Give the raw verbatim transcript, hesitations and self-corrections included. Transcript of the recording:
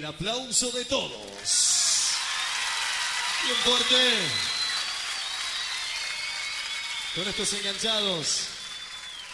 aplauso de todos. Bien fuerte. Con estos enganchados.